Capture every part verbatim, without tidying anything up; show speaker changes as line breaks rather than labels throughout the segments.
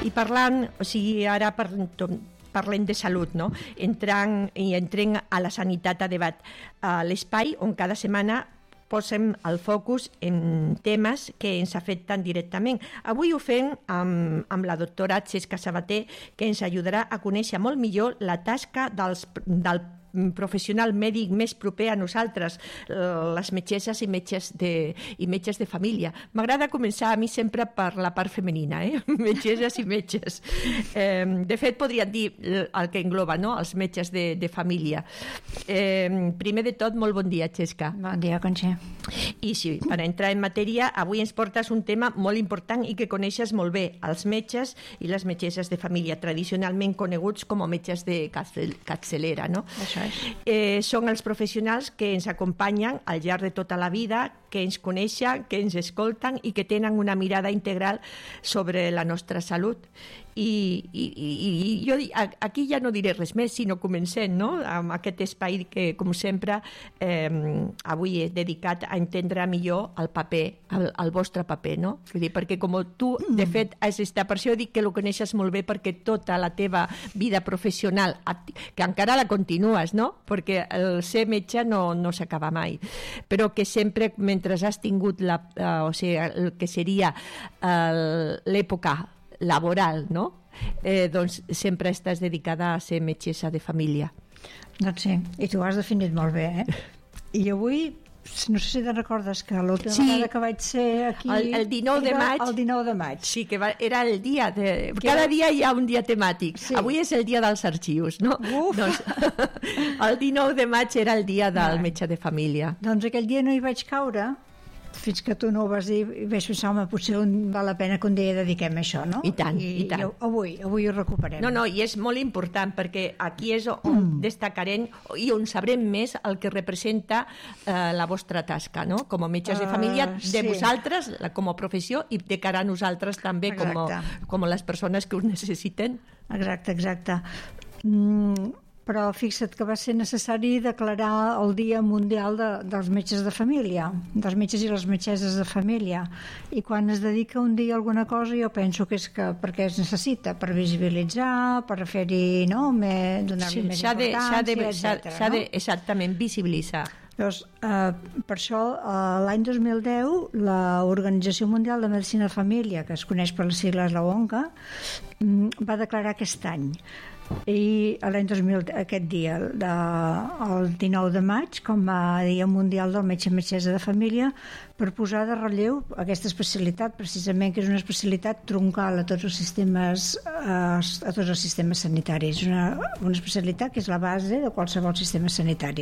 i parlant, o sigui, ara per, parlem de salut, no? Entrant i entrem a la sanitat a debat, a l'espai on cada setmana posem el focus en temes que ens afecten directament. Avui ho fem amb, amb la doctora Txesca Sabater, que ens ajudarà a conèixer molt millor la tasca dels, del professional mèdic més proper a nosaltres, les metgesses i metges de, i metges de família. M'agrada començar a mi sempre per la part femenina, eh? Metgesses i metges. Eh, de fet, podríem dir el que engloba, no? Els metges de, de família. Eh, primer de tot, molt bon dia, Txesca.
Bon dia, Conxa.
I sí, per entrar en matèria, avui ens portes un tema molt important i que coneixes molt bé, els metges i les metgesses de família, tradicionalment coneguts com a metges de capçalera, no?
Això és.
Eh, són els professionals que ens acompanyen al llarg de tota la vida, que ens coneixen, que ens escolten i que tenen una mirada integral sobre la nostra salut. I, i, i jo aquí ja no diré res més, sinó comencem, no? Amb aquest espai que, com sempre, eh, avui he dedicat a entendre millor el paper, el, el vostre paper, no? Vull dir, perquè com tu, de fet, has estat, per això dic que ho coneixes molt bé, perquè tota la teva vida professional, que encara la continues, no? Perquè el ser metge no, no s'acaba mai, però que sempre, mentre has tingut la, uh, o sigui, el que seria uh, l'època laboral, no? Eh, doncs sempre estàs dedicada a ser metgessa de família.
Doncs sí, i tu ho has definit molt bé, eh? I avui, no sé si te'n recordes que l'última
sí,
vegada que vaig ser aquí
el, el dinou de maig,
el dinou de maig.
Sí, que va, era el dia de... Que cada era... dia hi ha un dia temàtic. Sí. Avui és el dia dels arxius, no? Uf. Doncs, el dinou de maig era el dia del metge de família.
Doncs aquell dia no hi vaig caure, fins que tu no ho vas dir, i vaig pensar, home, potser un, val la pena que un dia dediquem a això, no?
I tant, i, i tant.
I avui, avui ho recuperem.
No, no, i és molt important, perquè aquí és on mm. destacarem i on sabrem més el que representa eh, la vostra tasca, no? Com a metges de família, uh, de sí. vosaltres, la, com a professió, i de cara a nosaltres també, com a, com a les persones que us necessiten.
Exacte, exacte. Mm. Però fixa't que va ser necessari declarar el Dia Mundial de, dels Metges de Família, dels metges i les metgesses de família, i quan es dedica un dia a alguna cosa jo penso que és que perquè es necessita, per visibilitzar, per fer-hi, no?, me, donar-li sí, més importància,
de,
etcètera.
S'ha de, exactament, visibilitzar.
Llavors, eh, per això, eh, l'any dos mil deu, l'Organització Mundial de Medicina de Família, que es coneix per les sigles la O N C A, va declarar aquest any, i l'any dos mil, aquest dia, de, el dinou de maig, com a Dia Mundial del Metge i Metgessa de Família, per posar de relleu aquesta especialitat, precisament, que és una especialitat troncal a tots els sistemes, a, a tots els sistemes sanitaris, una, una especialitat que és la base de qualsevol sistema sanitari.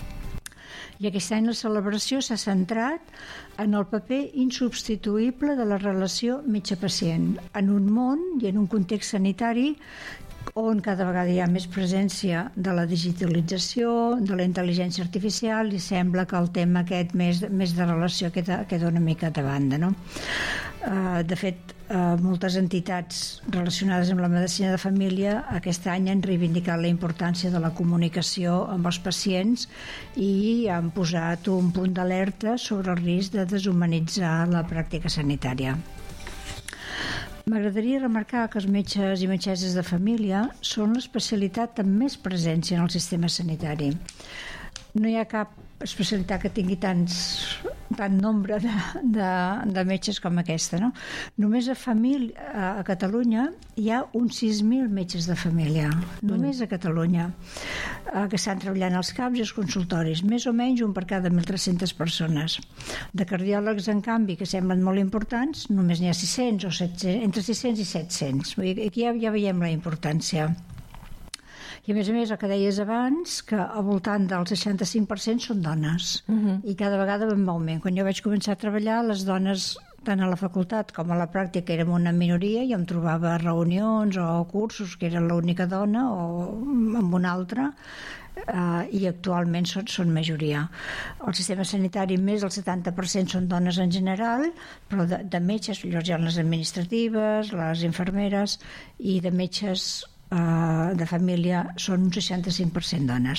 I aquest any la celebració s'ha centrat en el paper insubstituïble de la relació metge-pacient en un món i en un context sanitari on cada vegada hi ha més presència de la digitalització, de la intel·ligència artificial, i sembla que el tema aquest més, més de relació queda, queda una mica de banda, no? Uh, de fet, uh, moltes entitats relacionades amb la medicina de família aquest any han reivindicat la importància de la comunicació amb els pacients i han posat un punt d'alerta sobre el risc de deshumanitzar la pràctica sanitària. M'agradaria remarcar que els metges i metgesses de família són l'especialitat amb més presència en el sistema sanitari. No hi ha cap especialitat que tingui tants, tant nombre de, de, de metges com aquesta, no? Només a família, a, a Catalunya hi ha uns sis mil metges de família, només a Catalunya, eh, que estan treballant als CAPs i als consultoris, més o menys un per cada mil tres-centes persones. De cardiòlegs, en canvi, que semblen molt importants, només n'hi ha sis-cents o set-cents, entre sis-cents i set-cents. Aquí ja, ja veiem la importància. I a més a més, el que deies abans, que al voltant del seixanta-cinc per cent són dones, uh-huh. i cada vegada va en augment. Quan jo vaig començar a treballar, les dones, tant a la facultat com a la pràctica, érem una minoria, i em trobava a reunions o cursos que era l'única dona o amb una altra, uh, i actualment són, són majoria. El sistema sanitari, més del setanta per cent són dones en general, però de, de metges, llavors hi ha les administratives, les infermeres, i de metges Uh, de família són un seixanta-cinc per cent dones.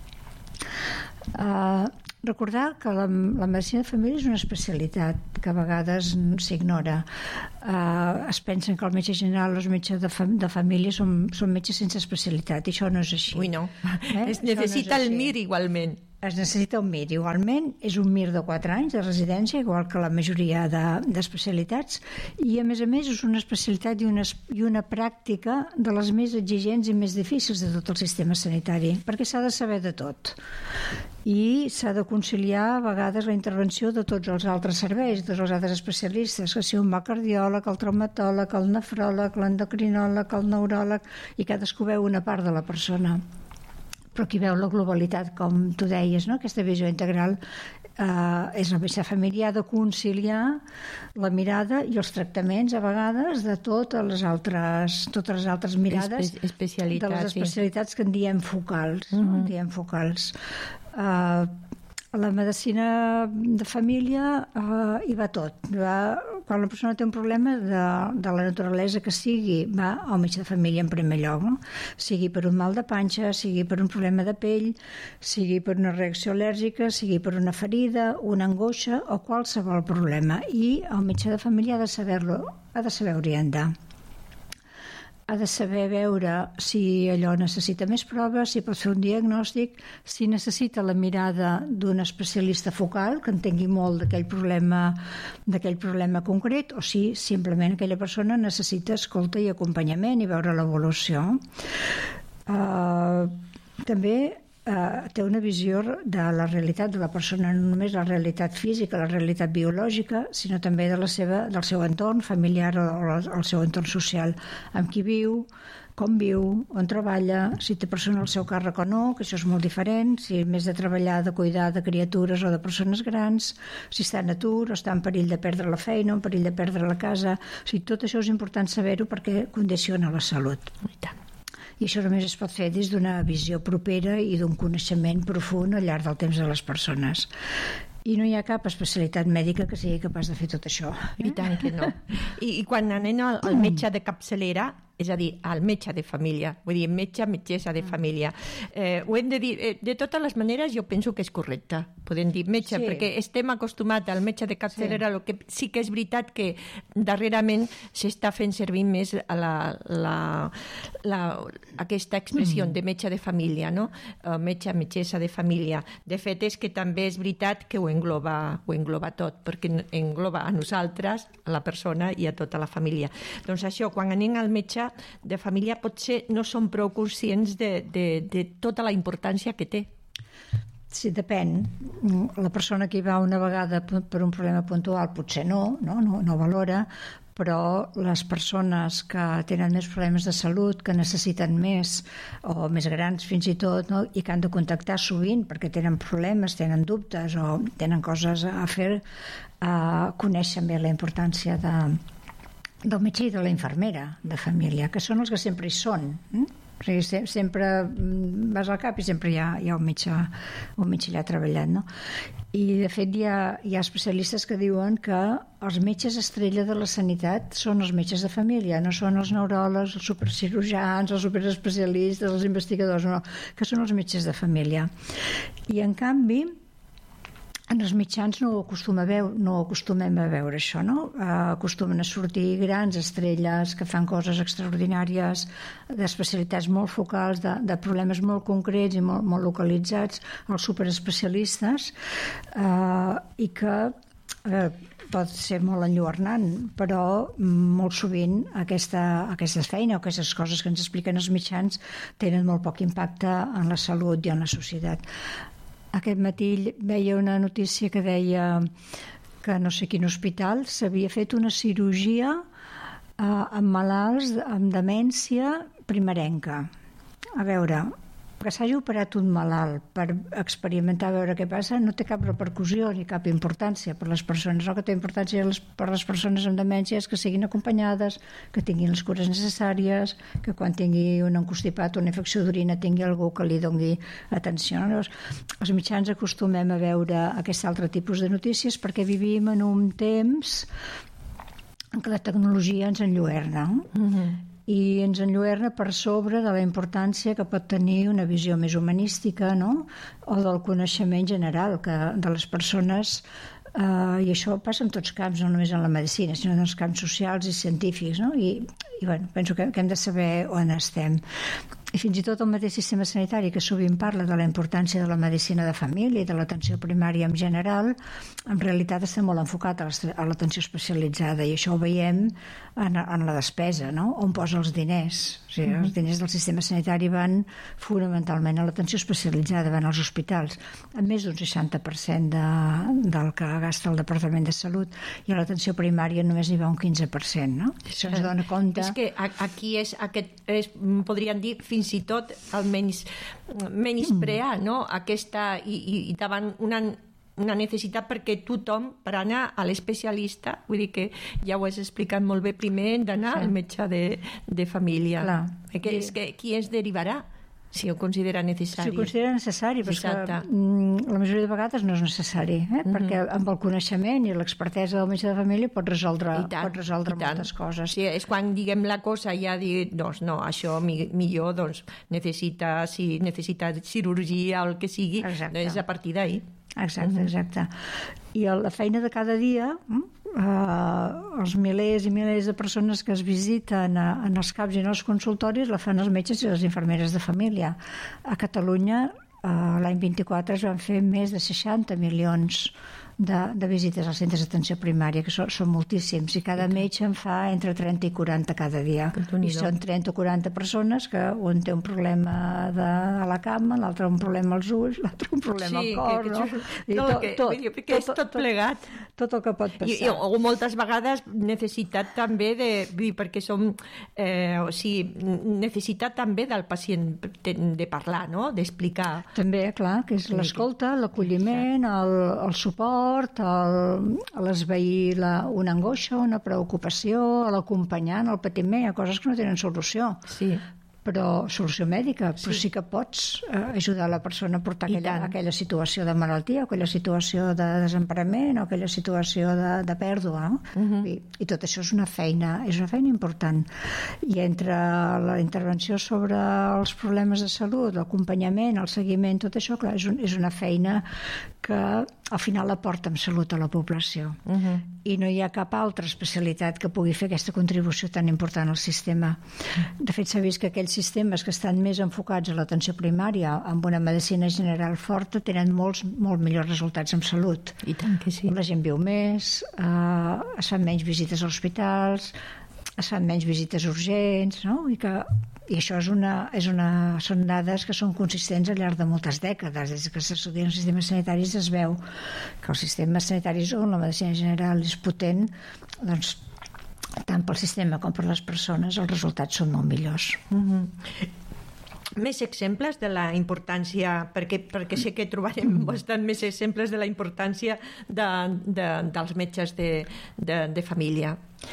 Uh, recordar que la, la medicina de família és una especialitat que a vegades s'ignora. Uh, es pensen que el metge general o els metges de, fam de família són, són metges sense especialitat, i això no és així.
Ui, no. Eh? Es necessita no el M I R igualment.
Es necessita un M I R igualment, és un M I R de quatre anys de residència, igual que la majoria d'especialitats, de, i a més a més és una especialitat i una, i una pràctica de les més exigents i més difícils de tot el sistema sanitari, perquè s'ha de saber de tot i s'ha de conciliar a vegades la intervenció de tots els altres serveis, de tots els altres especialistes, que si un va cardiòleg, el traumatòleg, el nefròleg, l'endocrinòleg, el neuròleg, i cadascú veu una part de la persona. Però qui veu la globalitat, com tu deies, no? Aquesta visió integral, eh, és la medicina familiar, de conciliar la mirada i els tractaments a vegades de totes les altres, totes les altres mirades
Espe
de les especialitats, sí, que en diem focals, uh-huh. no? En diem focals. Uh, la medicina de família uh, hi va tot. Va, quan la persona té un problema de, de la naturalesa que sigui, va al metge de família en primer lloc, no? Sigui per un mal de panxa, sigui per un problema de pell, sigui per una reacció al·lèrgica, sigui per una ferida, una angoixa o qualsevol problema. I el metge de família ha de saber-lo, ha de saber orientar. Ha de saber veure si allò necessita més proves, si pot fer un diagnòstic, si necessita la mirada d'un especialista focal que entengui molt d'aquell problema, d'aquell problema concret, o si simplement aquella persona necessita escolta i acompanyament i veure l'evolució. Uh, també Uh, té una visió de la realitat de la persona, no només la realitat física, la realitat biològica, sinó també de la seva, del seu entorn familiar o, o el seu entorn social, amb qui viu, com viu, on treballa, si té persona al seu càrrec o no, que això és molt diferent, si més de treballar, de cuidar de criatures o de persones grans, si està en atur o està en perill de perdre la feina o en perill de perdre la casa. O sigui, tot això és important saber-ho perquè condiciona la salut. I tant. I això només es pot fer des d'una visió propera i d'un coneixement profund al llarg del temps de les persones. I no hi ha cap especialitat mèdica que sigui capaç de fer tot això.
I tant que no. I, i quan anem al, al metge de capçalera, és a dir, al metge de família, vull dir, metge, metgessa de família. Eh, ho hem de dir, eh, de totes les maneres jo penso que és correcte, podem dir metge, sí, perquè estem acostumats al metge de capçalera, sí. El que sí que és veritat que darrerament s'està fent servir més a la, la, la, aquesta expressió mm. de metge de família, no? Uh, metge, metgessa de família. De fet, és que també és veritat que ho engloba, ho engloba tot, perquè engloba a nosaltres, a la persona i a tota la família. Doncs això, quan anem al metge de família potser no som prou conscients de, de, de tota la importància que té.
Sí, depèn. La persona que hi va una vegada per un problema puntual potser no, no, no, no valora, però les persones que tenen més problemes de salut, que necessiten més, o més grans fins i tot, no? I que han de contactar sovint perquè tenen problemes, tenen dubtes o tenen coses a fer, eh, coneixen bé la importància de del metge i de la infermera de família, que són els que sempre hi són. Eh? O sigui, sempre vas al cap i sempre hi ha, hi ha un metge, un metge allà treballant, no? I de fet hi ha, hi ha especialistes que diuen que els metges estrella de la sanitat són els metges de família, no són els neuròlegs, els supercirurgians, els superespecialistes, els investigadors, no, que són els metges de família. I en canvi en els mitjans no ho acostuma a veure, no ho acostumem a veure això, no? Uh, acostumen a sortir grans estrelles que fan coses extraordinàries, d'especialitats molt focals, de, de problemes molt concrets i molt, molt localitzats, els superespecialistes, uh, i que uh, pot ser molt enlluernant, però molt sovint aquesta, aquesta feina o aquestes coses que ens expliquen els mitjans tenen molt poc impacte en la salut i en la societat. Aquest matí veia una notícia que deia que no sé quin hospital s'havia fet una cirurgia eh, amb malalts amb demència primerenca. A veure, que s'hagi operat un malalt per experimentar a veure què passa no té cap repercussió ni cap importància per les persones. El que té importància per les persones amb demència és que siguin acompanyades, que tinguin les cures necessàries, que quan tingui un encostipat o una infecció d'orina tingui algú que li doni atenció. Els mitjans acostumem a veure aquest altre tipus de notícies perquè vivim en un temps en què la tecnologia ens enlluerna. Mm-hmm. I ens enlluerna per sobre de la importància que pot tenir una visió més humanística, no? O del coneixement general que de les persones Uh, I això passa en tots camps, no només en la medicina, sinó en els camps socials i científics, no? I, i bueno, penso que, que hem de saber on estem. I fins i tot el mateix sistema sanitari, que sovint parla de la importància de la medicina de família i de l'atenció primària en general, en realitat està molt enfocat a l'atenció especialitzada, i això ho veiem en, en la despesa, no? On posa els diners. O sigui, mm-hmm. Els diners del sistema sanitari van fonamentalment a l'atenció especialitzada, van als hospitals, amb més d'un seixanta per cent de, del que gasta el Departament de Salut, i a l'atenció primària només hi va un quinze per cent, no? Això ens dona compte...
És que aquí és, aquest, és podríem dir, fins i tot almenys menysprear, no? Aquesta, i, i, i davant una, una necessitat, perquè tothom, per anar a l'especialista, vull dir que ja ho has explicat molt bé, primer hem d'anar sí. al metge de, de família. Clar. Perquè és que qui es derivarà? Si ho considera necessari.
Si ho considera necessari, però que, mm, la majoria de vegades no és necessari, eh? Mm-hmm. Perquè amb el coneixement i l'expertesa del metge de família pot resoldre, tant, pot resoldre moltes coses.
Sí, és quan diguem la cosa ja dir, doncs no, això millor doncs, necessita, si necessita cirurgia o el que sigui, exacte. Doncs a partir d'ahir.
Exacte, exacte. I la feina de cada dia... Uh, els milers i milers de persones que es visiten a, en els CAPs i en els consultoris la fan els metges i les infermeres de família. A Catalunya uh, l'any vint-i-quatre es van fer més de seixanta milions de, de visites als centres d'atenció primària, que són, són moltíssims, i cada metge en fa entre trenta i quaranta cada dia. I són trenta o quaranta persones que un té un problema de, a la cama, l'altre un problema als ulls, l'altre un problema sí, al cor, que, que, no?
I tot, tot, tot, dir, tot, és tot plegat.
Tot, tot el que pot passar.
I, i, o moltes vegades necessitat també de... Dir, perquè som... Eh, o sigui, necessitat també del pacient de, de parlar, no? D'explicar.
També, clar, que és l'escolta, l'acolliment, el, el suport, l'esvair una angoixa, una preocupació, l'acompanyar en el patiment. Hi ha coses que no tenen solució. Sí. Però solució mèdica, però sí, sí que pots eh, ajudar la persona a portar aquella, aquella situació de malaltia, o aquella situació de desemparament, o aquella situació de, de pèrdua, no? Uh-huh. I, I tot això és una feina, és una feina important. I entre la intervenció sobre els problemes de salut, l'acompanyament, el seguiment, tot això, clar, és, un, és una feina que al final aporta amb salut a la població. Uh-huh. I no hi ha cap altra especialitat que pugui fer aquesta contribució tan important al sistema. De fet, s'ha vist que aquells sistemes que estan més enfocats a l'atenció primària, amb una medicina general forta, tenen molts, molt millors resultats en salut.
I tant que sí.
La gent viu més, eh, es fan menys visites als hospitals, es fan menys visites urgents, no? I que I això és una, és una, són dades que són consistents al llarg de moltes dècades. Des que s'estudien els sistemes sanitaris es veu que els sistemes sanitaris on la medicina general és potent, doncs tant pel sistema com per les persones els resultats són molt millors.
Mm-hmm. Més exemples de la importància, perquè, perquè sé que trobarem bastant més exemples de la importància de, de, dels metges de, de, de família.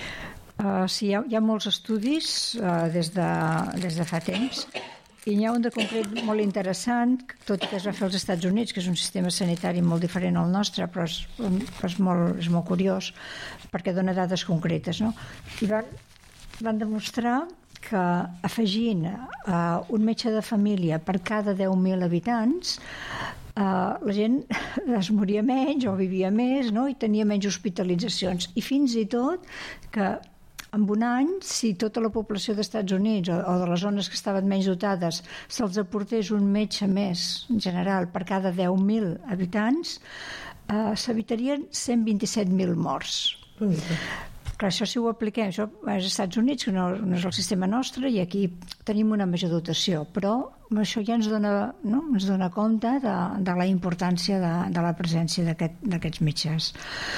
Uh, sí, hi ha, hi ha molts estudis uh, des, de, des de fa temps, i n'hi ha un de concret molt interessant, tot i que es va fer als Estats Units, que és un sistema sanitari molt diferent al nostre, però és, és, molt, és molt curiós perquè dona dades concretes, no? I van, van demostrar que afegint uh, un metge de família per cada deu mil habitants, Uh, la gent es moria menys o vivia més, no? I tenia menys hospitalitzacions. I fins i tot que en un any, si tota la població dels Estats Units o, o de les zones que estaven menys dotades se'ls aportés un metge més en general per cada deu mil habitants, uh, s'evitarien cent vint-i-set mil morts. Mm-hmm. Clar, això si ho apliquem, això als Estats Units, que no, no és el sistema nostre, i aquí tenim una major dotació, però això ja ens dona, no? ens dona compte de, de la importància de, de la presència d'aquest, d'aquests metges.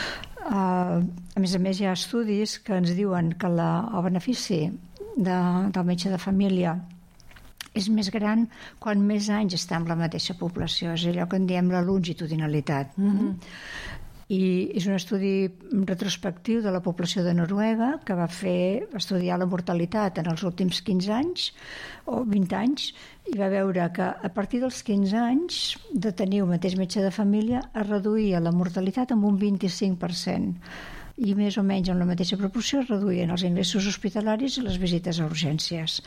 Uh, a més a més, hi ha estudis que ens diuen que la, el benefici de, del metge de família és més gran quan més anys està amb la mateixa població, és allò que en diem la longitudinalitat. Mm-hmm. I és un estudi retrospectiu de la població de Noruega que va fer estudiar la mortalitat en els últims quinze anys o vint anys, i va veure que a partir dels quinze anys de tenir el mateix metge de família es reduïa la mortalitat amb un vint-i-cinc per cent, i més o menys en la mateixa proporció es reduïen els ingressos hospitalaris i les visites a urgències.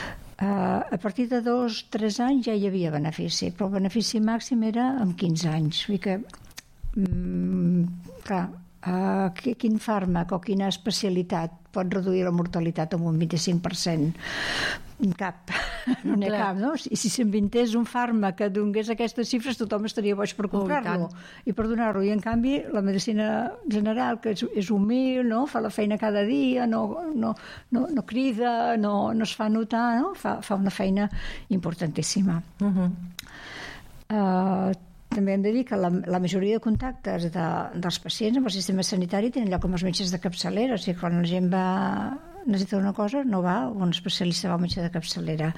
Uh, a partir de dos o tres anys ja hi havia benefici, però el benefici màxim era amb quinze anys. Vull dir que mm, clar, uh, quin fàrmac o quina especialitat pot reduir la mortalitat en un vint-i-cinc per cent? Cap, no n'hi ha cap, no? I si s'inventés un fàrmac que donés aquestes xifres, tothom estaria boig per comprar-lo oh, i, i per donar-lo. I en canvi, la medicina general, que és, és humil, no? Fa la feina cada dia, no, no, no, no crida, no, no es fa notar, no? Fa, fa una feina importantíssima. Uh-huh. Uh, també hem de dir que la, la majoria de contactes de, dels pacients amb el sistema sanitari tenen lloc amb els metges de capçalera, o sigui, quan la gent va necessita una cosa, no va a un especialista, va al metge de capçalera.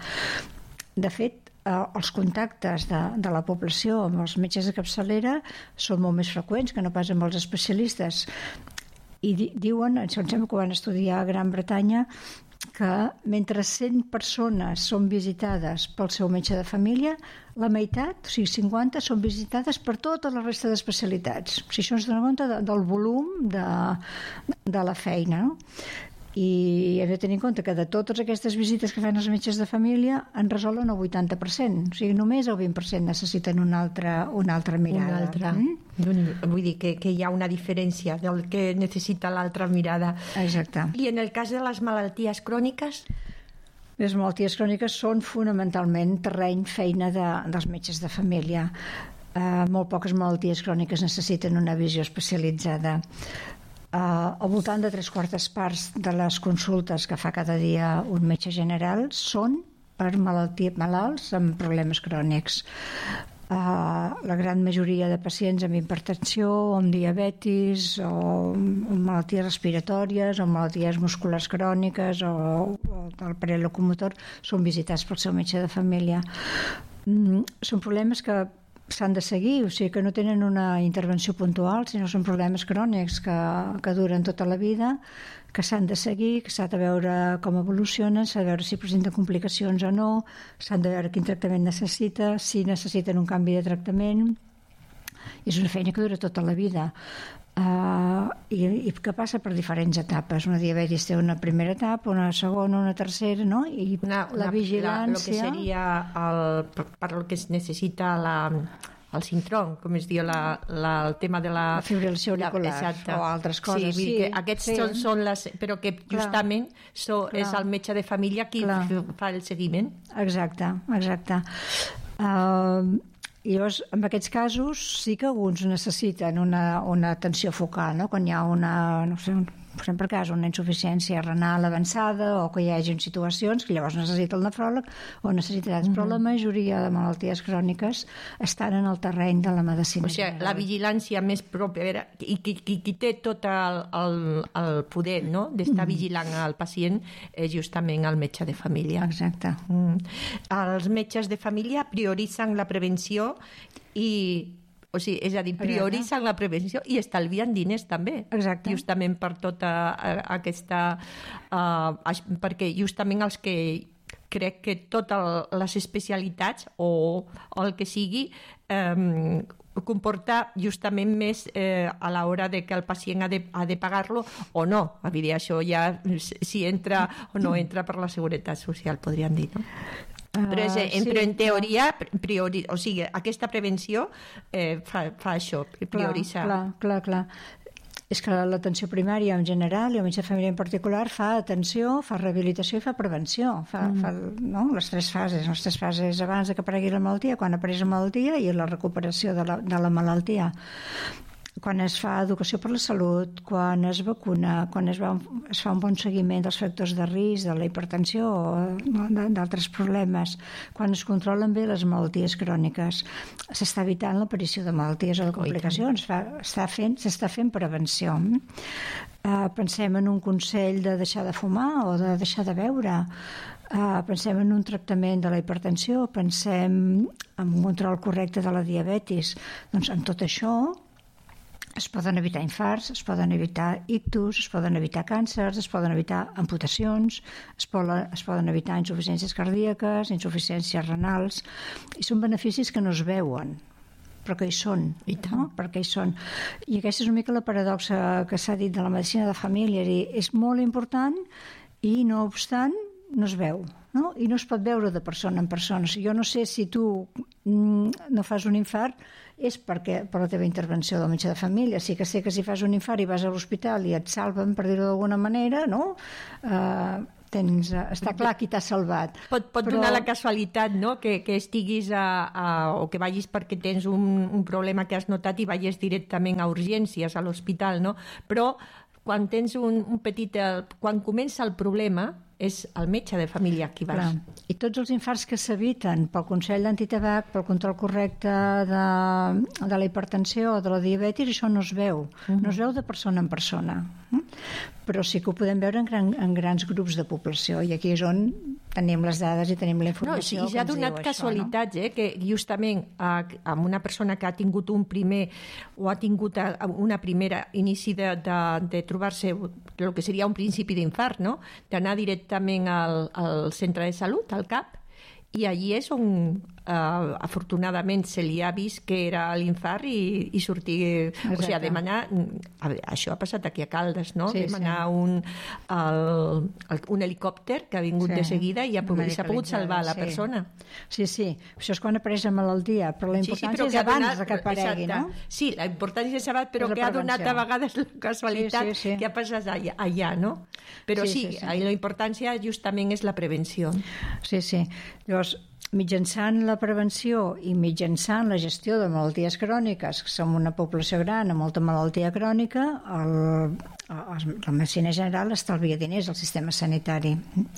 De fet, eh, els contactes de, de la població amb els metges de capçalera són molt més freqüents que no pas amb els especialistes. I di, diuen, em sembla que ho van estudiar a Gran Bretanya, que mentre cent persones són visitades pel seu metge de família, la meitat, o sigui, cinquanta, són visitades per tota la resta d'especialitats. O sigui, això ens dona compte de, del volum de, de la feina, no? I hem de tenir en compte que de totes aquestes visites que fan els metges de família en resolen el vuitanta per cent, o sigui, només el vint per cent necessiten una altra, una altra mirada.
Una altra. Mm? Vull dir que, que hi ha una diferència del que necessita l'altra mirada.
Exacte.
I en el cas de les malalties cròniques?
Les malalties cròniques són fonamentalment terreny, feina de, dels metges de família. Uh, molt poques malalties cròniques necessiten una visió especialitzada. Uh, al voltant de tres quartes parts de les consultes que fa cada dia un metge general són per malaltia, malalts amb problemes crònics. Uh, la gran majoria de pacients amb hipertensió, amb diabetis, o amb malalties respiratòries, o malalties musculars cròniques, o, o del aparell locomotor, són visitats pel seu metge de família. Mm, són problemes que s'han de seguir, o sigui que no tenen una intervenció puntual, sinó són problemes crònics que, que duren tota la vida, que s'han de seguir, que s'ha de veure com evolucionen, s'ha de veure si presenten complicacions o no, s'han de veure quin tractament necessita, si necessiten un canvi de tractament. És una feina que dura tota la vida. Uh, i, i que passa per diferents etapes. Una diabetis té una primera etapa, una segona, una tercera, no? I
una,
la
una,
vigilància...
La, lo que seria el, per lo que es necessita la, el sintrom, com es diu, la, la, el tema de la...
La fibrilació auricular o altres coses.
Sí, sí, que aquests sí. són, són les... Però que justament so, és el metge de família qui Clar. fa el seguiment.
Exacte, exacte. Uh, I llavors, en aquests casos, sí que alguns necessiten una, una atenció focal, no? Quan hi ha una, no sé, per exemple, cas, una insuficiència renal avançada o que hi hagi situacions que llavors necessita el nefròleg o necessita mm-hmm. però la majoria de malalties cròniques estan en el terreny de la medicina.
O sigui, general. La vigilància més propera i qui, qui, qui té tot el, el, el poder, no?, d'estar mm. vigilant al pacient és justament el metge de família.
Exacte.
Mm. Els metges de família prioritzen la prevenció i o sigui, és a dir, prioritzen la prevenció i estalvien diners també.
Exacte.
Justament per tota aquesta... Uh, perquè justament els que crec que totes les especialitats o, o el que sigui um, comporta justament més eh, a l'hora de que el pacient ha de, ha de pagar-lo o no. A dir, això ja si entra o no entra per la Seguretat Social, podríem dir, no? Però, és, en, sí, però en teoria, priori, o sigui, aquesta prevenció eh, fa, fa això, prioritzar.
Clar, clar, clar. És que l'atenció primària en general i el metge de família en particular fa atenció, fa rehabilitació i fa prevenció. Fa, mm. fa no? les tres fases. Les tres fases abans de que aparegui la malaltia, quan apareix la malaltia i la recuperació de la, de la malaltia. Quan es fa educació per la salut, quan es vacuna, quan es, va, es fa un bon seguiment dels factors de risc, de la hipertensió o no, d'altres problemes, quan es controlen bé les malalties cròniques, s'està evitant l'aparició de malalties o de complicacions, s'està fent, s'està fent prevenció. Uh, pensem en un consell de deixar de fumar o de deixar de beure, uh, pensem en un tractament de la hipertensió, pensem en un control correcte de la diabetis. Doncs en tot això es poden evitar infarts, es poden evitar ictus, es poden evitar càncers, es poden evitar amputacions, es poden, es poden evitar insuficiències cardíaques, insuficiències renals, i són beneficis que no es veuen, però que hi són,
I
no? Perquè hi són. I aquesta és una mica la paradoxa que s'ha dit de la medicina de família, és, dir, és molt important i, no obstant, no es veu, no? I no es pot veure de persona en persona. O sigui, jo no sé si tu mm, no fas un infart és perquè per la teva intervenció del metge de família. Sí que sé que si fas un infart i vas a l'hospital i et salven, per dir-ho d'alguna manera, no? Uh, tens, està clar qui t'ha salvat.
Pot, pot però... donar la casualitat, no? que, que estiguis a, a, o que vagis perquè tens un, un problema que has notat i vagis directament a urgències a l'hospital, no? Però quan tens un, un petit... Quan comença el problema, és el metge de família qui vas.
Clar. I tots els infarts que s'eviten pel Consell d'Antitabac, pel control correcte de, de la hipertensió o de la diabetis, això no es veu. Uh-huh. No es veu de persona en persona. Però sí que ho podem veure en, gran, en grans grups de població, i aquí és on tenim les dades i tenim la informació.
No, sí, ja ha donat casualitats, això, no? eh, que justament eh, amb una persona que ha tingut un primer o ha tingut una primera inici de, de, de trobar-se el que seria un principi d'infart, no? D'anar directament al, al centre de salut, al C A P, i allí és on uh, afortunadament se li ha vist que era l'infart i, i sortir, Exacte. o sigui, demanar a veure, això ha passat aquí a Caldes, no? Sí, demanar sí. un, el, el, un helicòpter que ha vingut sí. de seguida i ha pogut, s'ha pogut salvar la sí. persona.
Sí, sí, això és quan apareix la malaltia, però la importància sí, sí, però és abans donat, que aparegui,
exacte.
no?
Sí, la importància és abans, però que ha donat a vegades la casualitat sí, sí, sí. que ha passat allà, allà, no? Però sí, sí, sí, sí. la importància justament és la prevenció.
Sí, sí. Llavors, mitjançant la prevenció i mitjançant la gestió de malalties cròniques, que som una població gran amb molta malaltia crònica, el, el, la medicina general estalvia diners al sistema sanitari.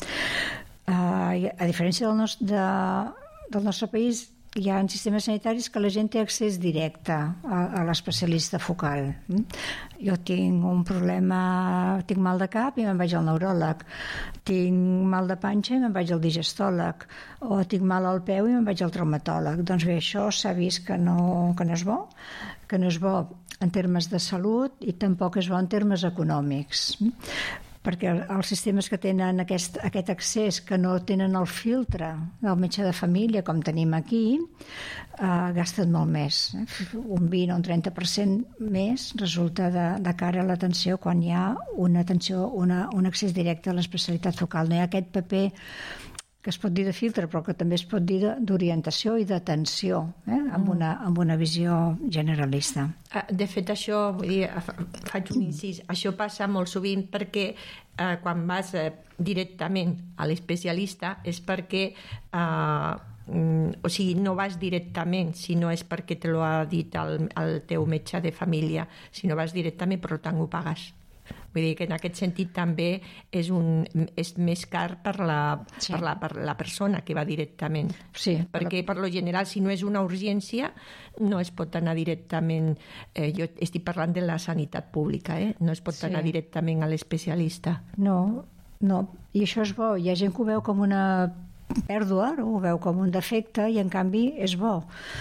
Uh, a diferència del nostre, de, del nostre país, hi ha sistemes sanitaris que la gent té accés directe a, a l'especialista focal. Jo tinc un problema, tinc mal de cap i me'n vaig al neuròleg, tinc mal de panxa i me'n vaig al digestòleg, o tinc mal al peu i me'n vaig al traumatòleg. Doncs bé, això s'ha vist que no, que no és bo, que no és bo en termes de salut i tampoc és bo en termes econòmics, perquè els sistemes que tenen aquest, aquest accés, que no tenen el filtre del metge de família, com tenim aquí, eh, gasten molt més. Un vint o un trenta per cent més resulta de, de cara a l'atenció quan hi ha una atenció, una, un accés directe a l'especialitat focal. No hi ha aquest paper que es pot dir de filtre, però que també es pot dir d'orientació i d'atenció, eh? amb, una, amb una visió generalista.
De fet, això, vull dir, faig un incís, això passa molt sovint perquè eh, quan vas eh, directament a l'especialista és perquè eh, o sigui, no vas directament si no és perquè te lo ha dit el, el teu metge de família, si no vas directament, per tant ho pagues. Vull dir que en aquest sentit també és, un, és més car per la, sí. per, la, per la persona que va directament.
Sí,
perquè per lo general, si no és una urgència, no es pot anar directament... Eh, jo estic parlant de la sanitat pública, eh? No es pot sí. anar directament a l'especialista.
No, no, i això és bo. Hi ha gent que ho veu com una pèrdua, no? Ho veu com un defecte i en canvi és bo.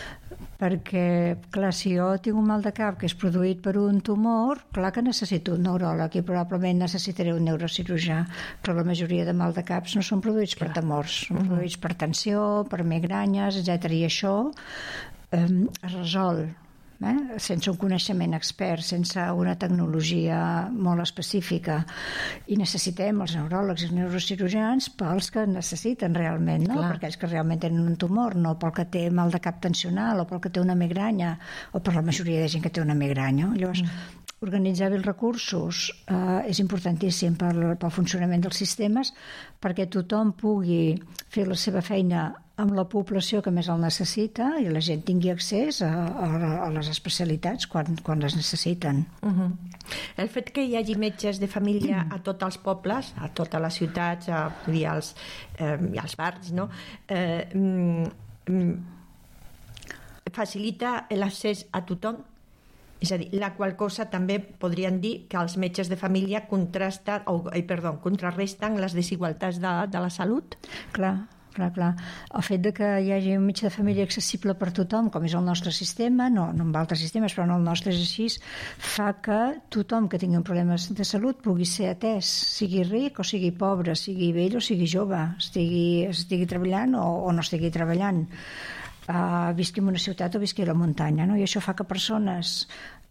Perquè, clar, si jo tinc un mal de cap que és produït per un tumor, clar que necessito un neuròleg i probablement necessitaré un neurocirurgià, però la majoria de mal de caps no són produïts clar. per tumors, són uh-huh. produïts per tensió, per migranyes, etcètera. I això eh, es resol eh? sense un coneixement expert, sense una tecnologia molt específica. I necessitem els neuròlegs i els neurocirurgians pels que necessiten realment, no? Per aquells que realment tenen un tumor, no pel que té mal de cap tensional o pel que té una migranya o per la majoria de gent que té una migranya. Llavors, mm. organitzar bé els recursos eh, és importantíssim pel, pel funcionament dels sistemes perquè tothom pugui fer la seva feina amb la població que més el necessita i la gent tingui accés a, a, a les especialitats quan, quan les necessiten.
Uh-huh. El fet que hi hagi metges de família a tots els pobles, a totes les ciutats, a, als, eh, als bars, no? eh, mm, facilita l'accés a tothom. És a dir, la qual cosa també podrien dir que els metges de família contrasten, o, eh, perdó, contrarresten les desigualtats de, de la salut.
Clar. Clar, clar. El fet de que hi hagi un metge de família accessible per tothom, com és el nostre sistema, no, no en altres sistemes, però en el nostre és així, fa que tothom que tingui un problema de salut pugui ser atès, sigui ric o sigui pobre, sigui vell o sigui jove, estigui, estigui treballant o, o no estigui treballant, uh, visqui en una ciutat o visqui a la muntanya, no? I això fa que persones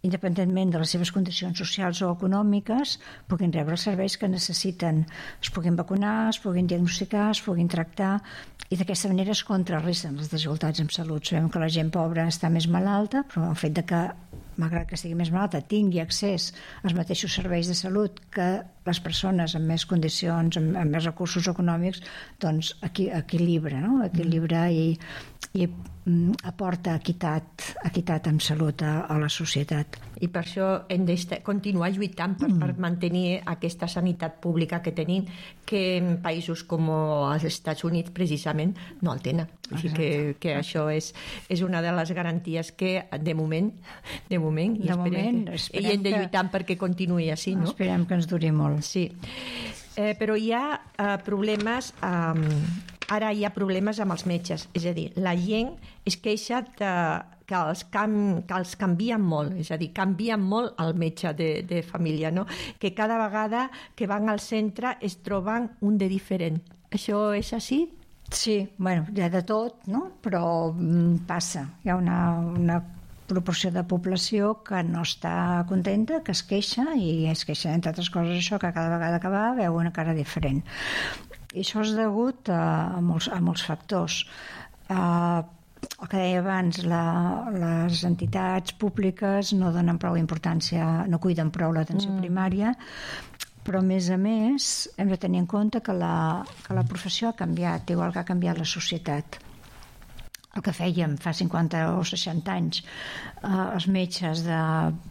independentment de les seves condicions socials o econòmiques, puguin rebre els serveis que necessiten, es puguin vacunar, es puguin diagnosticar, es puguin tractar, i d'aquesta manera es contrarresten les desigualtats en salut. Sabem que la gent pobra està més malalta, però el fet de que, malgrat que estigui més malalta, tingui accés als mateixos serveis de salut que les persones amb més condicions, amb, amb més recursos econòmics, doncs equi, equilibra, no? Equilibra i, i mm, aporta equitat, equitat en salut a, a la societat.
I per això hem de continuar lluitant per, mm. per mantenir aquesta sanitat pública que tenim, que en països com els Estats Units precisament no el tenen. Així que, que això és, és una de les garanties que de moment, de moment, i,
de
esperem
moment,
que,
esperem
i hem de lluitar
que,
perquè continuï així, no?
Esperem que ens duri molt.
Sí, eh, però hi ha eh, problemes, eh, ara hi ha problemes amb els metges, és a dir, la gent es queixa de, que, els cam, que els canvien molt, és a dir, canvien molt el metge de, de família, no? Que cada vegada que van al centre es troben un de diferent. Això és així?
Sí, bueno, hi ha de tot, no? Però mm, passa, hi ha una... una proporció de població que no està contenta, que es queixa, i es queixa, entre altres coses, això, que cada vegada que va veu una cara diferent. I això és degut a, a, molts, a molts factors. Uh, el que deia abans, la, les entitats públiques no donen prou importància, no cuiden prou l'atenció mm. primària, però a més a més hem de tenir en compte que la, que la professió ha canviat, igual que ha canviat la societat. El que fèiem fa cinquanta o seixanta anys, eh, els metges de,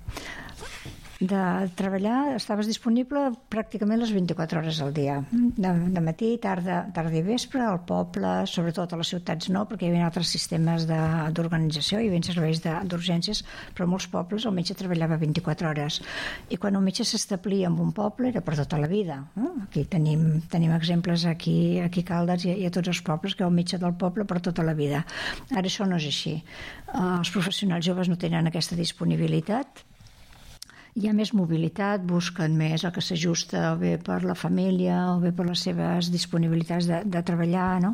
de treballar, estaves disponible pràcticament les vint-i-quatre hores al dia, de, de matí, tarda, tarda i vespre, al poble, sobretot a les ciutats no, perquè hi havia altres sistemes d'organització, hi havia serveis d'urgències, però a molts pobles el metge treballava vint-i-quatre hores, i quan un metge s'establia en un poble era per tota la vida, no? Aquí tenim, tenim exemples aquí, aquí a Caldes i, i a tots els pobles, que hi ha un metge del poble per tota la vida. Ara això no és així. Els professionals joves no tenen aquesta disponibilitat, hi ha més mobilitat, busquen més el que s'ajusta o bé per la família o bé per les seves disponibilitats de, de treballar, no?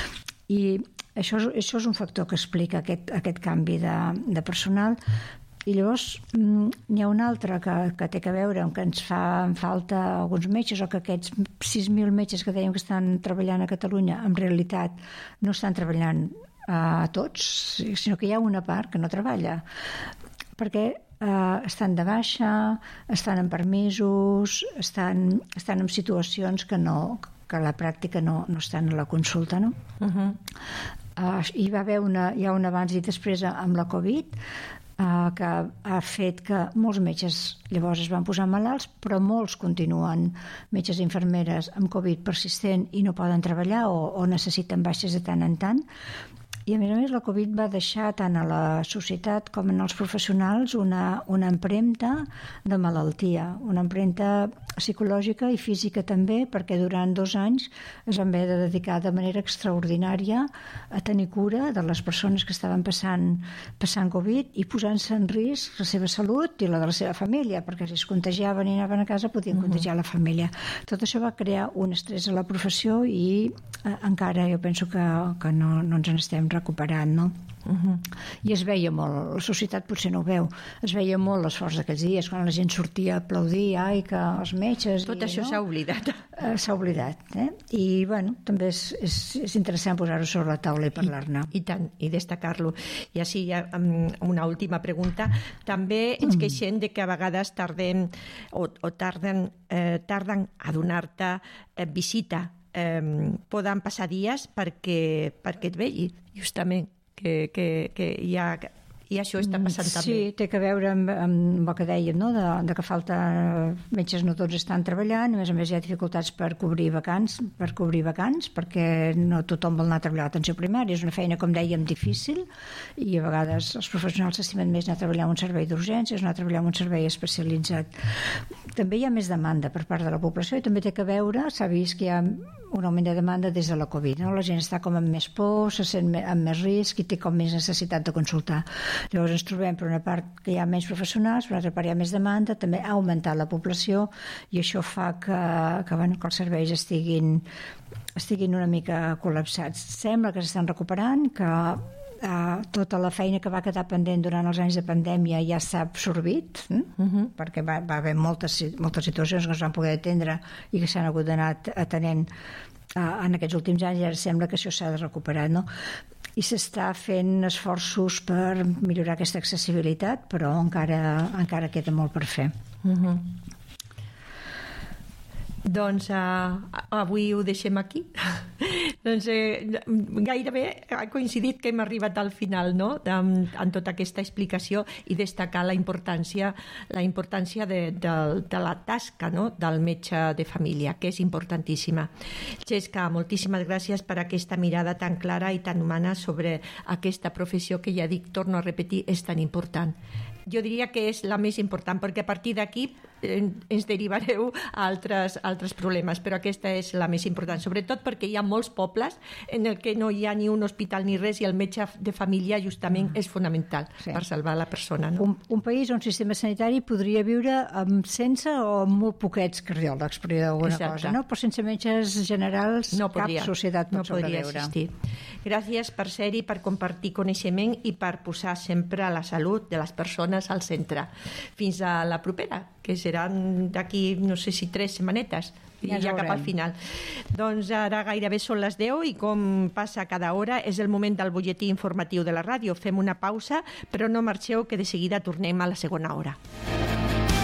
I això és, això és un factor que explica aquest, aquest canvi de, de personal. I llavors n'hi ha un altre que, que té a veure amb que ens fa falta alguns metges, o que aquests sis mil metges que dèiem que estan treballant a Catalunya en realitat no estan treballant a tots, sinó que hi ha una part que no treballa, perquè Uh, estan de baixa, estan en permisos, estan, estan en situacions que, no, que a la pràctica no, no estan a la consulta, no? Uh-huh. Uh, hi va haver una, hi ha un abans i després amb la Covid, uh, que ha fet que molts metges llavors es van posar malalts, però molts continuen, metges i infermeres amb Covid persistent i no poden treballar o, o necessiten baixes de tant en tant. I a més a més la Covid va deixar tant a la societat com en els professionals una, una empremta de malaltia, una empremta psicològica i física també, perquè durant dos anys es van haver de dedicar de manera extraordinària a tenir cura de les persones que estaven passant, passant Covid i posant-se en risc la seva salut i la de la seva família, perquè si es contagiaven i anaven a casa podien uh-huh. contagiar la família. Tot això va crear un estrès a la professió i eh, encara jo penso que, que no, no ens n'estem recuperant, no? Uh-huh. I es veia molt, la societat potser no ho veu, es veia molt l'esforç d'aquells dies quan la gent sortia a aplaudir, ai que els metges...
Tot
i,
això
no?
s'ha oblidat.
Uh, s'ha oblidat, eh? I bueno, també és, és, és interessant posar-ho sobre la taula i parlar-ne.
I, i tant, i destacar-lo. I així hi ha um, una última pregunta. També ens queixem de que a vegades tardem o, o tarden, eh, tarden a donar-te eh, visita. Eh, poden passar dies perquè, perquè et vegi, justament. Que, que, que hi ha, i això està passant
sí,
també.
Sí, té a veure amb, amb el que dèiem, no? de, de que falta metges, no tots estan treballant, a més a més hi ha dificultats per cobrir vacants, per cobrir vacants, perquè no tothom vol anar a treballar a l'atenció primària, és una feina, com dèiem, difícil, i a vegades els professionals s'estimen més anar a treballar en un servei d'urgències, anar a treballar en un servei especialitzat. També hi ha més demanda per part de la població i també té a veure, s'ha vist que hi ha un augment de demanda des de la Covid, no? La gent està com amb més por, se sent amb més risc i té com més necessitat de consultar. Llavors ens trobem per una part que hi ha menys professionals, per una altra part hi ha més demanda, també ha augmentat la població i això fa que, que, bueno, que els serveis estiguin, estiguin una mica col·lapsats. Sembla que s'estan recuperant, que Uh, tota la feina que va quedar pendent durant els anys de pandèmia ja s'ha absorbit, eh? uh-huh. perquè va, va haver moltes, moltes situacions que es van poder atendre i que s'han hagut d'anar atenent uh, en aquests últims anys, i ara sembla que això s'ha de recuperar, no? I s'està fent esforços per millorar aquesta accessibilitat, però encara, encara queda molt per fer.
Uh-huh. Doncs uh, avui ho deixem aquí. Doncs eh, gairebé ha coincidit que hem arribat al final, no?, en, en tota aquesta explicació, i destacar la importància la importància de, de, de la tasca, no?, del metge de família, que és importantíssima. Xesca, moltíssimes gràcies per aquesta mirada tan clara i tan humana sobre aquesta professió que, ja dic, torno a repetir, és tan important. Jo diria que és la més important, perquè a partir d'aquí eh, ens derivareu a altres, altres problemes, però aquesta és la més important, sobretot perquè hi ha molts pobles en el que no hi ha ni un hospital ni res, i el metge de família justament és fonamental, sí, per salvar la persona, no?
Un, un país on el sistema sanitari podria viure amb sense o amb molt poquets cardiòlegs, per dir alguna Exacte. cosa, no? Però sense metges generals no podria, cap societat pot no sobreviure. Podria existir. Gràcies per ser-hi, per compartir coneixement i per posar sempre la salut de les persones al centre. Fins a la propera, que seran d'aquí, no sé si tres setmanetes, i ja, ja cap al final. Doncs ara gairebé són les deu, i com passa cada hora és el moment del butlletí informatiu de la ràdio. Fem una pausa, però no marxeu, que de seguida tornem a la segona hora.